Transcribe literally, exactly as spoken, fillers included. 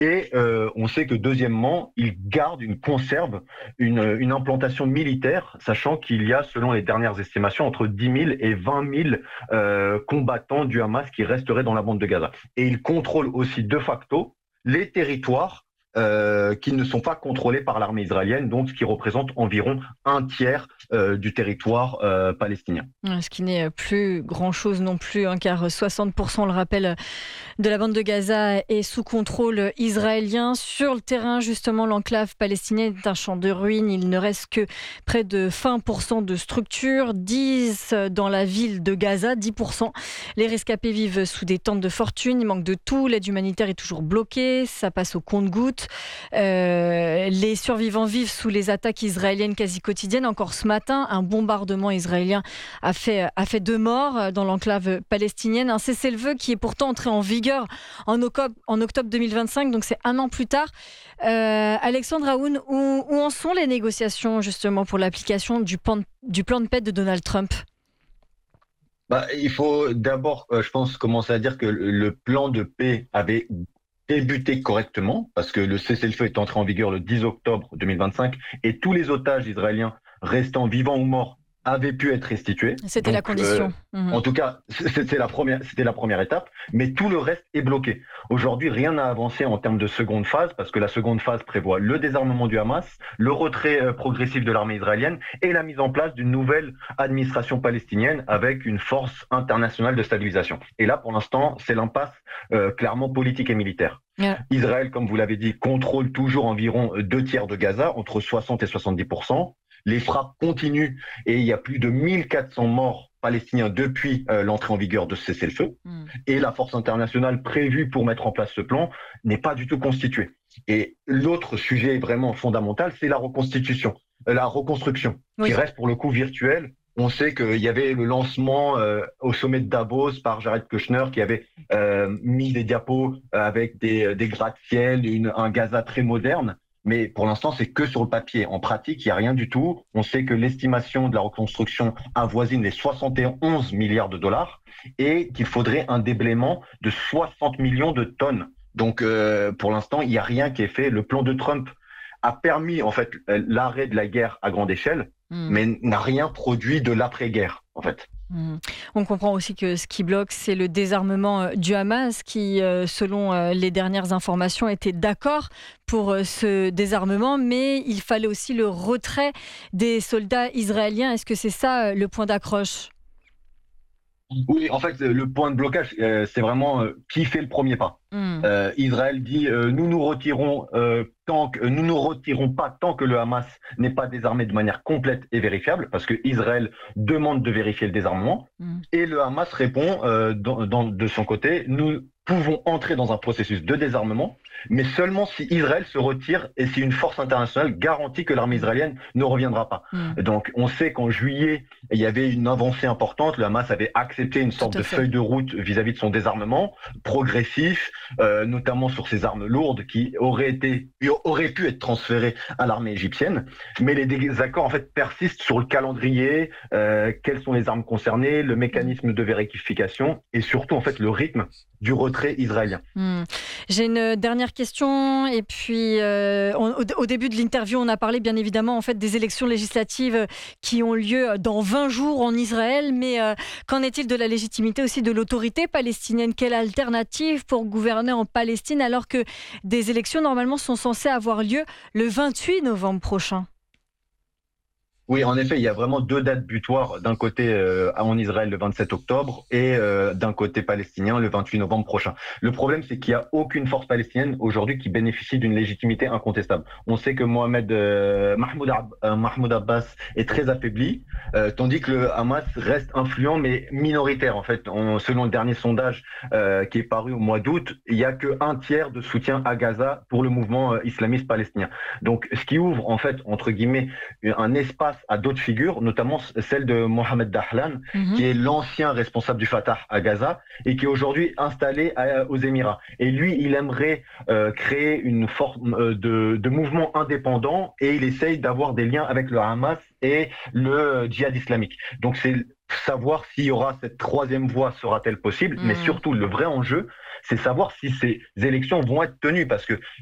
Et euh, on sait que deuxièmement, ils gardent une conserve, une, une implantation militaire, sachant qu'il y a, selon les dernières estimations, entre dix mille et vingt mille euh, combattants du Hamas qui resteraient dans la bande de Gaza. Et ils contrôlent aussi de facto les territoires euh, qui ne sont pas contrôlés par l'armée israélienne, donc ce qui représente environ un tiers euh, du territoire euh, palestinien. Ce qui n'est plus grand-chose non plus, hein, car soixante pour cent, on le rappelle, de la bande de Gaza est sous contrôle israélien. Sur le terrain, justement, l'enclave palestinienne est un champ de ruines. Il ne reste que près de vingt pour cent de structures, dix dans la ville de Gaza, dix pour cent. Les rescapés vivent sous des tentes de fortune. Il manque de tout. L'aide humanitaire est toujours bloquée. Ça passe au compte-gouttes. Euh, les survivants vivent sous les attaques israéliennes quasi quotidiennes. Encore ce matin, un bombardement israélien a fait, a fait deux morts dans l'enclave palestinienne. Un cessez-le-feu qui est pourtant entré en vigueur en octobre, en octobre deux mille vingt-cinq, donc c'est un an plus tard. Euh, Alexandre Aoun, où, où en sont les négociations justement pour l'application du plan, du plan de paix de Donald Trump ? Bah, il faut d'abord, euh, je pense, commencer à dire que le plan de paix avait débuté correctement, parce que le cessez-le-feu est entré en vigueur le dix octobre deux mille vingt-cinq, et tous les otages israéliens restant vivants ou morts avaient pu être restitués. C'était Donc, la condition. Euh, mmh. En tout cas, c'était la première, c'était la première étape, mais tout le reste est bloqué. Aujourd'hui, rien n'a avancé en termes de seconde phase, parce que la seconde phase prévoit le désarmement du Hamas, le retrait euh, progressif de l'armée israélienne et la mise en place d'une nouvelle administration palestinienne avec une force internationale de stabilisation. Et là, pour l'instant, c'est l'impasse euh, clairement politique et militaire. Yeah. Israël, comme vous l'avez dit, contrôle toujours environ deux tiers de Gaza, entre soixante et soixante-dix pour cent. Les frappes continuent et il y a plus de mille quatre cents morts palestiniens depuis euh, l'entrée en vigueur de ce cessez-le-feu. Mm. Et la force internationale prévue pour mettre en place ce plan n'est pas du tout constituée. Et l'autre sujet vraiment fondamental, c'est la reconstitution, euh, la reconstruction, oui. qui reste pour le coup virtuelle. On sait qu'il y avait le lancement euh, au sommet de Davos par Jared Kushner qui avait euh, mis des diapos avec des, des gratte-ciel, une, un Gaza très moderne. Mais pour l'instant, c'est que sur le papier. En pratique, il n'y a rien du tout. On sait que l'estimation de la reconstruction avoisine les soixante et onze milliards de dollars et qu'il faudrait un déblaiement de soixante millions de tonnes. Donc, euh, pour l'instant, il n'y a rien qui est fait. Le plan de Trump a permis, en fait, l'arrêt de la guerre à grande échelle, mmh. mais n'a rien produit de l'après-guerre, en fait. Mmh. On comprend aussi que ce qui bloque, c'est le désarmement du Hamas qui, selon les dernières informations, était d'accord pour ce désarmement, mais il fallait aussi le retrait des soldats israéliens. Est-ce que c'est ça le point d'accroche ? Oui, en fait, le point de blocage, euh, c'est vraiment euh, qui fait le premier pas. Mmh. Euh, Israël dit euh, nous nous retirons euh, tant que nous nous retirons pas tant que le Hamas n'est pas désarmé de manière complète et vérifiable, parce que Israël demande de vérifier le désarmement mmh. et le Hamas répond euh, dans, dans, de son côté nous pouvons entrer dans un processus de désarmement, mais seulement si Israël se retire et si une force internationale garantit que l'armée israélienne ne reviendra pas. Mmh. Donc on sait qu'en juillet, il y avait une avancée importante, le Hamas avait accepté une sorte de feuille de route vis-à-vis de son désarmement progressif, euh, notamment sur ses armes lourdes qui auraient, été, auraient pu être transférées à l'armée égyptienne, mais les désaccords en fait persistent sur le calendrier, euh, quelles sont les armes concernées, le mécanisme de vérification et surtout en fait le rythme du retrait israélien. Mmh. J'ai une dernière question et puis euh, on, au, au début de l'interview on a parlé bien évidemment en fait des élections législatives qui ont lieu dans vingt jours en Israël, mais euh, qu'en est-il de la légitimité aussi de l'autorité palestinienne ? Quelle alternative pour gouverner en Palestine alors que des élections normalement sont censées avoir lieu le vingt-huit novembre prochain ? Oui, en effet, il y a vraiment deux dates butoirs, d'un côté euh, en Israël le vingt-sept octobre et euh, d'un côté palestinien le vingt-huit novembre prochain. Le problème, c'est qu'il n'y a aucune force palestinienne aujourd'hui qui bénéficie d'une légitimité incontestable. On sait que Mohamed euh, Mahmoud, Ab- euh, Mahmoud Abbas est très affaibli, euh, tandis que le Hamas reste influent mais minoritaire. En fait, on, selon le dernier sondage euh, qui est paru au mois d'août, il n'y a qu'un tiers de soutien à Gaza pour le mouvement euh, islamiste palestinien. Donc, ce qui ouvre en fait, entre guillemets, un espace à d'autres figures, notamment celle de Mohamed Dahlan, mmh. qui est l'ancien responsable du Fatah à Gaza et qui est aujourd'hui installé à, aux Émirats. Et lui, il aimerait euh, créer une forme euh, de, de mouvement indépendant et il essaye d'avoir des liens avec le Hamas et le djihad islamique. Donc c'est savoir s'il y aura cette troisième voie, sera-t-elle possible, mmh. mais surtout le vrai enjeu, c'est savoir si ces élections vont être tenues, parce que